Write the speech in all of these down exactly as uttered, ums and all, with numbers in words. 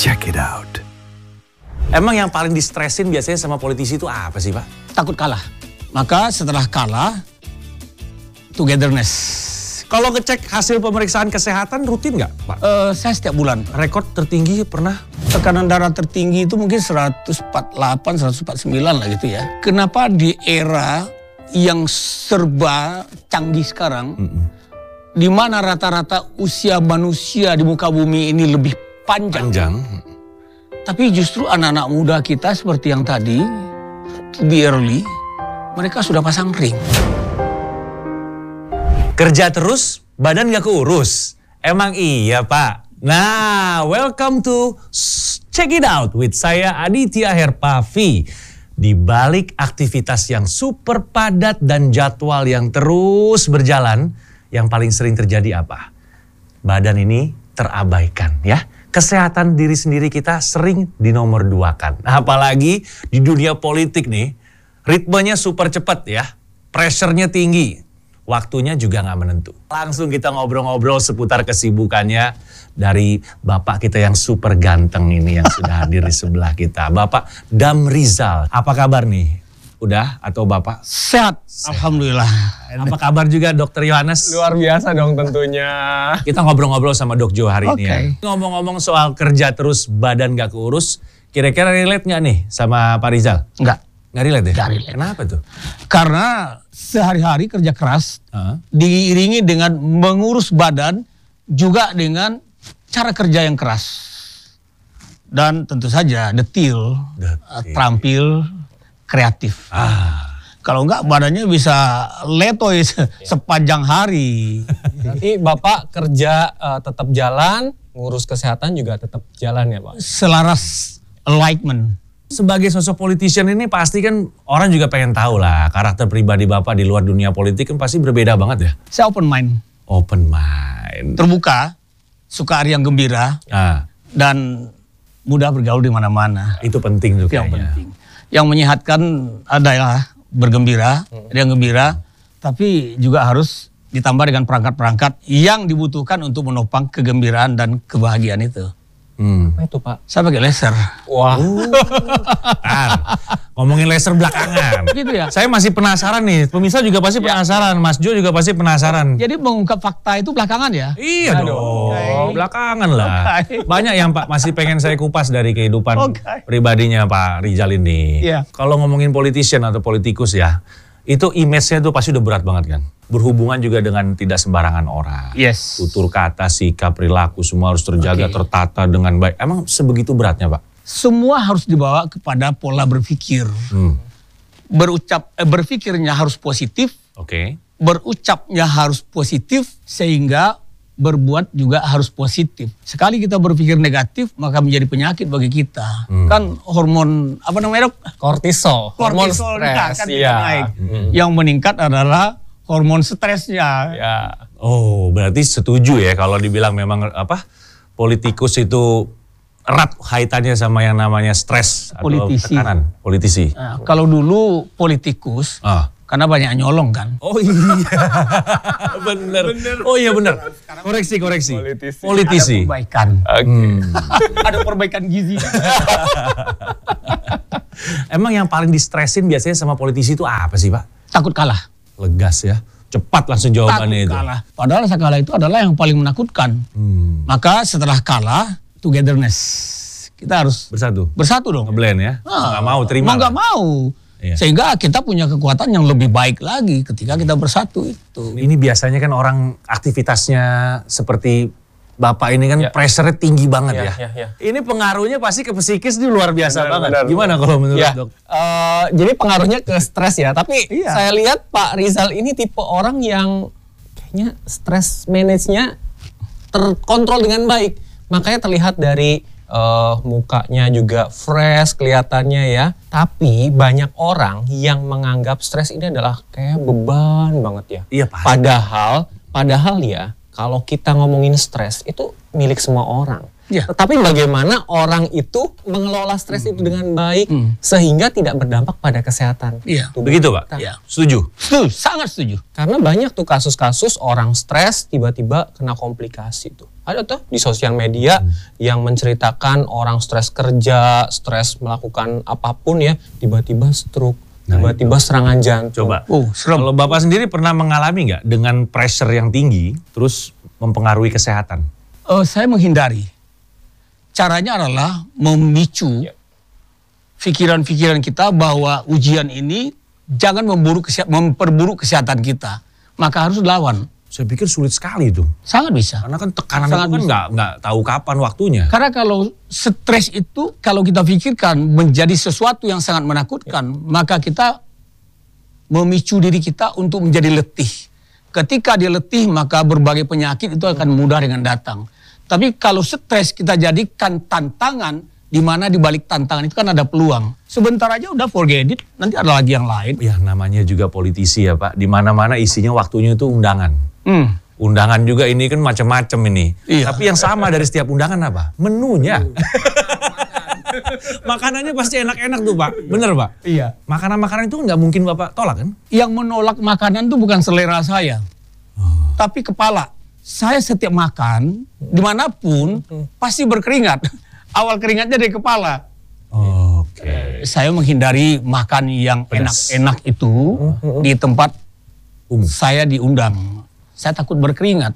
Check it out. Emang yang paling distresin biasanya sama politisi itu apa sih, Pak? Takut kalah. Maka setelah kalah, togetherness. Kalau ngecek hasil pemeriksaan kesehatan rutin nggak, Pak? Uh, saya setiap bulan. Rekor tertinggi pernah? Tekanan darah tertinggi itu mungkin seratus empat puluh delapan, seratus empat puluh sembilan lah gitu ya. Kenapa di era yang serba canggih sekarang, mm -mm. di mana rata-rata usia manusia di muka bumi ini lebih panjang. Panjang. Tapi justru anak-anak muda kita seperti yang tadi, to be early, mereka sudah pasang ring. Kerja terus, badan gak keurus. Emang iya, Pak? Nah, welcome to Check It Out with saya Aditya Herpavi. Di balik aktivitas yang super padat dan jadwal yang terus berjalan, yang paling sering terjadi apa? Badan ini terabaikan ya. Kesehatan diri sendiri kita sering dinomor duakan. Apalagi di dunia politik nih, ritmenya super cepat ya. Pressure-nya tinggi. Waktunya juga nggak menentu. Langsung kita ngobrol-ngobrol seputar kesibukannya dari Bapak kita yang super ganteng ini yang sudah hadir di sebelah kita. Bapak Dam Rizal. Apa kabar nih? Udah atau Bapak? Sehat, alhamdulillah. Apa kabar juga Dokter Yohanes? Luar biasa dong tentunya. Kita ngobrol-ngobrol sama Dok Jo hari okay. ini ya. Ngomong-ngomong soal kerja terus badan gak keurus, kira-kira relate gak nih sama Pak Rizal? Enggak. Nggak relate ya? Nggak relate. Kenapa tuh? Karena sehari-hari kerja keras uh. diiringi dengan mengurus badan juga dengan cara kerja yang keras. Dan tentu saja detil, detil. terampil, kreatif. Ah. Kalau enggak badannya bisa letoy sepanjang hari. Jadi Bapak kerja uh, tetap jalan, ngurus kesehatan juga tetap jalan ya Pak? Selaras alignment. Sebagai sosok politician ini pasti kan orang juga pengen tahu lah karakter pribadi Bapak di luar dunia politik kan pasti berbeda banget ya? Saya open mind. Open mind. Terbuka, suka hari yang gembira, ah. dan mudah bergaul di mana-mana. Itu penting tuh kayaknya. Yang penting. Yang menyehatkan adalah bergembira, hmm. yang gembira, tapi juga harus ditambah dengan perangkat-perangkat yang dibutuhkan untuk menopang kegembiraan dan kebahagiaan itu. Hmm. Apa itu Pak? Saya pakai laser. Wah. Uh. Nah, ngomongin laser belakangan. Gitu ya. Saya masih penasaran nih. Pemirsa juga pasti ya. penasaran. Mas Jo juga pasti penasaran. Jadi mengungkap fakta itu belakangan ya? Iya Aduh. dong. Okay. Belakangan lah. Okay. Banyak yang Pak masih pengen saya kupas dari kehidupan okay. pribadinya Pak Rizal ini. Yeah. Kalau ngomongin politician atau politikus ya, itu image-nya tuh pasti udah berat banget kan. Berhubungan juga dengan tidak sembarangan orang. Yes. Tutur kata, sikap, perilaku semua harus terjaga, okay. tertata dengan baik. Emang sebegitu beratnya Pak? Semua harus dibawa kepada pola berpikir. Hmm. Berucap, eh, berpikirnya harus positif. Oke. Okay. Berucapnya harus positif sehingga berbuat juga harus positif. Sekali kita berpikir negatif maka menjadi penyakit bagi kita. Hmm. Kan hormon apa namanya dok? Kortisol. Kortisol kan iya. naik. Hmm. Yang meningkat adalah hormon stresnya. Ya. Oh, berarti setuju ya kalau dibilang memang apa politikus itu erat kaitannya sama yang namanya stres atau politisi. tekanan. Politisi. Nah, kalau dulu politikus, ah. karena banyak nyolong kan. Oh iya, bener. bener. Oh iya bener. Koreksi, koreksi. Politisi. Politisi. Ada perbaikan. Okay. Hmm. Ada perbaikan gizi. Emang yang paling distresin biasanya sama politisi itu apa sih Pak? Takut kalah. Legas ya, cepat langsung jawabannya Takut itu. Kalah. Padahal saya kalah itu adalah yang paling menakutkan. Hmm. Maka setelah kalah, togetherness. Kita harus bersatu. Bersatu dong. Ngeblend ya. Nah, nggak mau terima. Mau nggak mau. Iya. Sehingga kita punya kekuatan yang lebih baik lagi ketika kita bersatu itu. Ini biasanya kan orang aktivitasnya seperti Bapak ini kan ya. pressure-nya tinggi banget ya. ya. ya, ya. Ini pengaruhnya pasti ke psikis di luar biasa benar, banget. Benar, Gimana kalau menurut ya. Dok? Uh, jadi pengaruhnya ke stres ya. Tapi iya. saya lihat Pak Rizal ini tipe orang yang kayaknya stres manage-nya terkontrol dengan baik. Makanya terlihat dari uh, mukanya juga fresh kelihatannya ya. Tapi banyak orang yang menganggap stres ini adalah kayak beban banget ya. Iya Pak. Padahal, padahal ya. Kalau kita ngomongin stres itu milik semua orang. Ya. Tetapi bagaimana orang itu mengelola stres itu dengan baik hmm. sehingga tidak berdampak pada kesehatan. Iya. Begitu Pak? Ya. Setuju? Setuju, sangat setuju. Karena banyak tuh kasus-kasus orang stres tiba-tiba kena komplikasi tuh. Ada tuh di sosial media hmm. yang menceritakan orang stres kerja, stres melakukan apapun ya, tiba-tiba stroke, tiba-tiba serangan jantung. Coba, oh, kalau Bapak sendiri pernah mengalami nggak dengan pressure yang tinggi terus mempengaruhi kesehatan? Uh, saya menghindari. Caranya adalah memicu pikiran-pikiran kita bahwa ujian ini jangan memburuk kesehatan, memperburuk kesehatan kita. Maka harus lawan. Saya pikir sulit sekali itu. Sangat bisa. Karena kan tekanan Sangat itu kan nggak nggak tahu kapan waktunya. Karena kalau stres itu kalau kita pikirkan menjadi sesuatu yang sangat menakutkan, ya. maka kita memicu diri kita untuk menjadi letih. Ketika dia letih maka berbagai penyakit itu akan mudah dengan datang. Tapi kalau stres kita jadikan tantangan, di mana di balik tantangan itu kan ada peluang. Sebentar aja udah forget it, nanti ada lagi yang lain. Ya namanya juga politisi ya Pak, di mana-mana isinya waktunya itu undangan. Hmm. Undangan juga ini kan macam-macam ini. Iya. Tapi yang sama dari setiap undangan apa? Menunya. Makanannya pasti enak-enak tuh Pak, bener Pak? Iya. Makanan-makanan itu nggak mungkin Bapak tolak kan? Yang menolak makanan itu bukan selera saya, oh. tapi kepala. Saya setiap makan, dimanapun, pasti berkeringat. Awal keringatnya dari kepala. Oh, Oke. Okay. Saya menghindari makan yang enak-enak itu di tempat umum. Saya diundang. Saya takut berkeringat.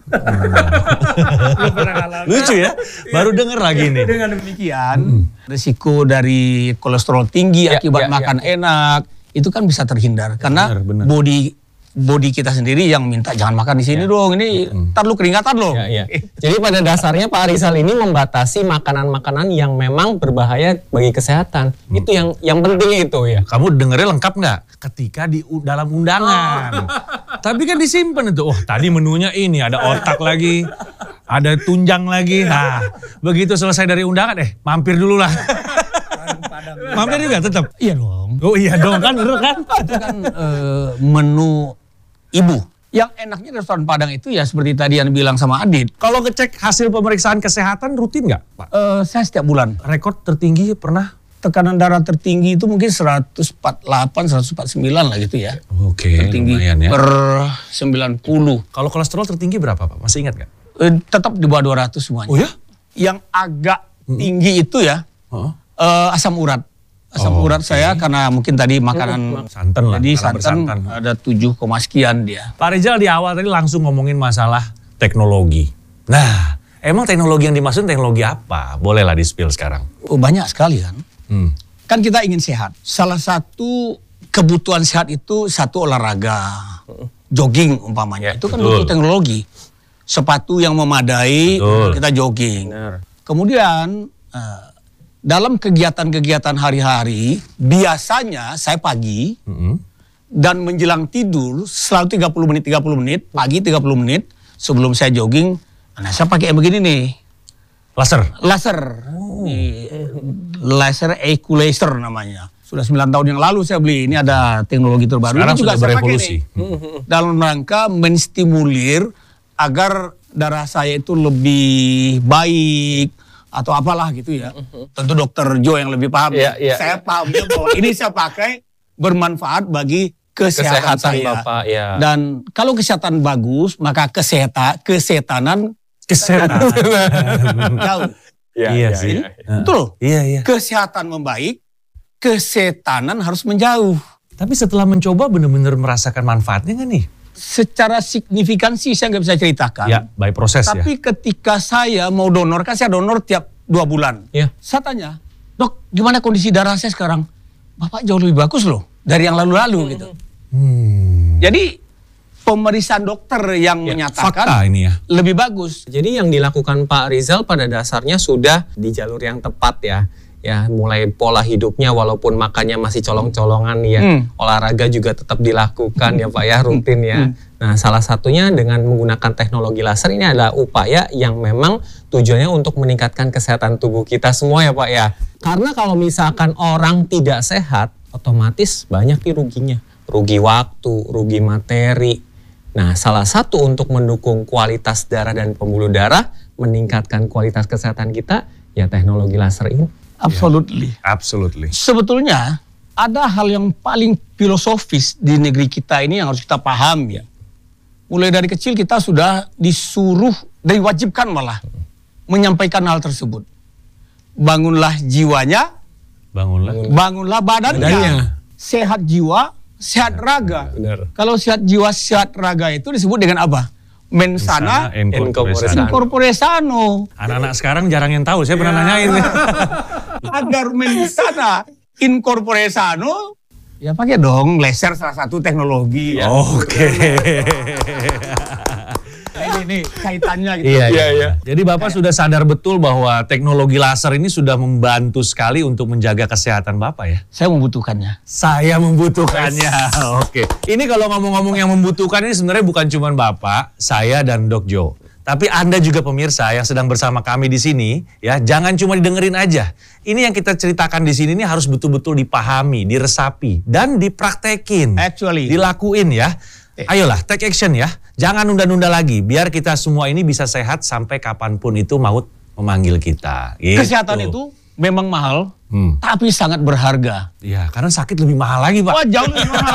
Lucu ya, baru denger lagi nih. Dengan demikian, hmm. risiko dari kolesterol tinggi ya, akibat ya, makan ya. enak, itu kan bisa terhindar. Karena benar, benar. body... body kita sendiri yang minta jangan makan di sini ya. dong, ini hmm. ntar lu keringatan loh. Ya, ya. Jadi pada dasarnya Pak Rizal ini membatasi makanan-makanan yang memang berbahaya bagi kesehatan. Hmm. Itu yang yang penting itu ya. Kamu dengernya lengkap nggak? Ketika di dalam undangan. Tapi kan disimpan itu. Oh tadi menunya ini ada otak lagi, ada tunjang lagi. Nah begitu selesai dari undangan, eh mampir dulu lah. Mampir juga tetap. Iya dong. Oh iya dong kan, bener kan? Itu kan uh, menu ibu. Yang enaknya restoran Padang itu ya seperti tadi yang bilang sama Adit. Kalau ngecek hasil pemeriksaan kesehatan rutin nggak Pak? Uh, saya setiap bulan. Rekor tertinggi pernah? Tekanan darah tertinggi itu mungkin seratus empat puluh delapan, seratus empat puluh sembilan lah gitu ya. Oke, okay, tertinggi lumayan ya. Per sembilan puluh. Kalau kolesterol tertinggi berapa Pak? Masih ingat nggak? Uh, tetap di bawah dua ratus semuanya. Oh ya? Yang agak hmm. tinggi itu ya uh-huh. uh, asam urat. Asam oh, urat okay. saya karena mungkin tadi makanan santan lah. Jadi santan ada tujuh, sekian dia. Pak Rizal di awal tadi langsung ngomongin masalah teknologi. Nah, emang teknologi yang dimaksud teknologi apa? Bolehlah di-spill sekarang. Oh, banyak sekali kan. Hmm. Kan kita ingin sehat. Salah satu kebutuhan sehat itu satu olahraga. Jogging umpamanya. Ya, itu kan betul. Butuh teknologi. Sepatu yang memadai, betul. Kita jogging. Benar. Kemudian uh, dalam kegiatan-kegiatan hari-hari, biasanya saya pagi mm-hmm. dan menjelang tidur selalu tiga puluh menit, tiga puluh menit, pagi tiga puluh menit sebelum saya jogging, nah saya pakai yang begini nih. Laser? Laser. Oh. Laser equalizer namanya. Sudah sembilan tahun yang lalu saya beli, ini ada teknologi terbaru. Sekarang ini juga sudah saya berevolusi. Pakai nih. Dalam rangka menstimulir agar darah saya itu lebih baik, atau apalah gitu ya. Uh-huh. Tentu dokter Joe yang lebih paham. Yeah, yeah. Saya paham bahwa ini saya pakai bermanfaat bagi kesehatan, kesehatan saya. Bapak, ya. Dan kalau kesehatan bagus, maka kesehatan kesehatanan kesehatan jauh. Ya, iya sih. Ya, ya. Betul. Iya, iya. Kesehatan membaik, kesehatanan harus menjauh. Tapi setelah mencoba benar-benar merasakan manfaatnya nggak nih? Secara signifikan sih saya nggak bisa ceritakan. Ya, by proses ya. Tapi ketika saya mau donor, kan saya donor tiap dua bulan. Ya. Saya tanya, dok, gimana kondisi darah saya sekarang? Bapak jauh lebih bagus loh dari yang lalu-lalu hmm. gitu. Hmm. Jadi pemeriksaan dokter yang ya, menyatakan fakta ini ya. Lebih bagus. Jadi yang dilakukan Pak Rizal pada dasarnya sudah di jalur yang tepat ya. Ya, mulai pola hidupnya walaupun makannya masih colong-colongan ya, hmm. olahraga juga tetap dilakukan ya Pak ya, rutin ya. Hmm. Nah, salah satunya dengan menggunakan teknologi laser ini adalah upaya yang memang tujuannya untuk meningkatkan kesehatan tubuh kita semua ya Pak ya. Karena kalau misalkan orang tidak sehat, otomatis banyak nih ruginya. Rugi waktu, rugi materi. Nah, salah satu untuk mendukung kualitas darah dan pembuluh darah, meningkatkan kualitas kesehatan kita, ya teknologi laser ini. Absolutely. Absolutely. Sebetulnya ada hal yang paling filosofis di negeri kita ini yang harus kita pahami ya. Mulai dari kecil kita sudah disuruh, diwajibkan malah menyampaikan hal tersebut. Bangunlah jiwanya, Bangunlah. bangunlah badannya. Badannya. Sehat jiwa, sehat raga. Benar. Kalau sehat jiwa, sehat raga itu disebut dengan apa? Mensana, in corpore sano. in corpore sano. Anak-anak sekarang jarang yang tahu, saya pernah nanyain. Agar mensana, in corpore sano, ya pakai dong laser, salah satu teknologi ya. Oke. Ini nih kaitannya gitu. Iya, iya, iya. Jadi Bapak sudah sadar betul bahwa teknologi laser ini sudah membantu sekali untuk menjaga kesehatan Bapak ya? Saya membutuhkannya. Saya membutuhkannya. Oke. Ini kalau ngomong-ngomong yang membutuhkan ini sebenarnya bukan cuma Bapak, saya dan Dok Jo. Tapi Anda juga pemirsa yang sedang bersama kami di sini, ya jangan cuma didengerin aja. Ini yang kita ceritakan di sini ini harus betul-betul dipahami, diresapi, dan dipraktekin. Actually. Dilakuin ya. Ayolah, take action ya. Jangan nunda-nunda lagi, biar kita semua ini bisa sehat sampai kapanpun itu maut memanggil kita. Gitu. Kesehatan itu memang mahal, Hmm. tapi sangat berharga. Ya, karena sakit lebih mahal lagi, Pak. Wah, jauh lebih mahal.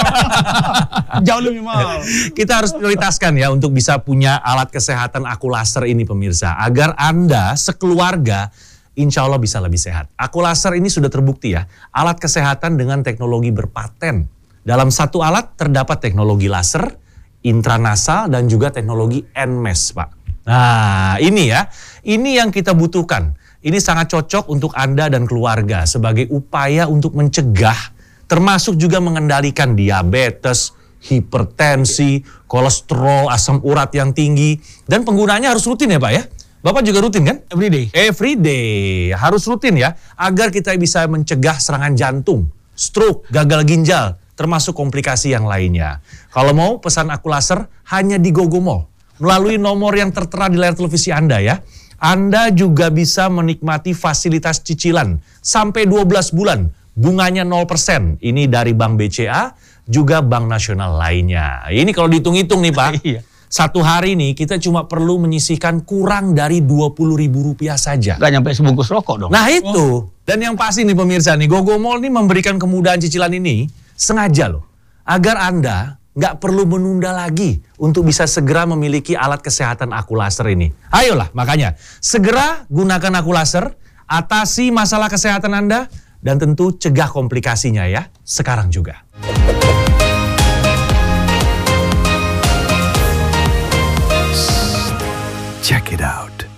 Jauh lebih mahal. Kita harus prioritaskan ya untuk bisa punya alat kesehatan Aku Laser ini pemirsa. Agar Anda sekeluarga insya Allah bisa lebih sehat. Aku Laser ini sudah terbukti ya. Alat kesehatan dengan teknologi berpaten. Dalam satu alat terdapat teknologi laser, intranasal, dan juga teknologi N M E S, Pak. Nah, ini ya. Ini yang kita butuhkan. Ini sangat cocok untuk Anda dan keluarga sebagai upaya untuk mencegah, termasuk juga mengendalikan diabetes, hipertensi, kolesterol, asam urat yang tinggi. Dan penggunaannya harus rutin ya Pak ya? Bapak juga rutin kan? Every day. Every day. Harus rutin ya, agar kita bisa mencegah serangan jantung, stroke, gagal ginjal, termasuk komplikasi yang lainnya. Kalau mau pesan Aku Laser hanya di GoGoMall. Melalui nomor yang tertera di layar televisi Anda ya. Anda juga bisa menikmati fasilitas cicilan sampai dua belas bulan. Bunganya nol persen. Ini dari Bank B C A, juga Bank Nasional lainnya. Ini kalau dihitung-hitung nih Pak. Iya. Satu hari nih kita cuma perlu menyisihkan kurang dari dua puluh ribu rupiah saja. Gak nyampe sebungkus rokok dong. Nah itu. Dan yang pasti nih pemirsa nih, GoGoMall nih memberikan kemudahan cicilan ini sengaja loh. Agar Anda nggak perlu menunda lagi untuk bisa segera memiliki alat kesehatan Aku Laser ini. Ayolah, makanya segera gunakan Aku Laser, atasi masalah kesehatan Anda, dan tentu cegah komplikasinya ya, sekarang juga. Check it out.